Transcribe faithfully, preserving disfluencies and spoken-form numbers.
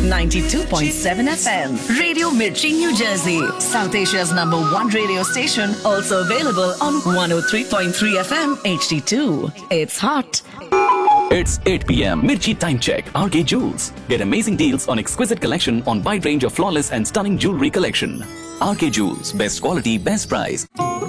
ninety-two point seven F M. Radio Mirchi, New Jersey. South Asia's number one radio station. Also available on one oh three point three F M H D two. It's hot. It's eight p.m. Mirchi Time Check. R K Jewels. Get amazing deals on exquisite collection on wide range of flawless and stunning jewelry collection. R K Jewels. Best quality, best price.